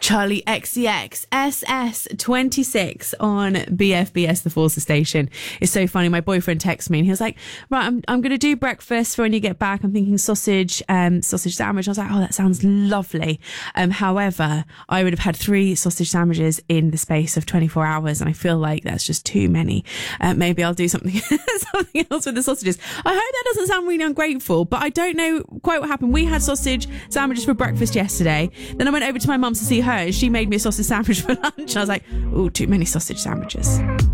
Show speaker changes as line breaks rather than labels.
Charlie XCX SS26 on BFBS, the Forces station. It's so funny. My boyfriend texted me and he was like, right, I'm going to do breakfast for when you get back. I'm thinking sausage sandwich. I was like, oh, that sounds lovely. However, I would have had 3 sausage sandwiches in the space of 24 hours. And I feel like that's just too many. Maybe I'll do something else with the sausages. I hope that doesn't sound really ungrateful, but I don't know quite what happened. We had sausage sandwiches for breakfast yesterday. Then I went over to my mum's to see her. She made me a sausage sandwich for lunch. I was like, oh, too many sausage sandwiches.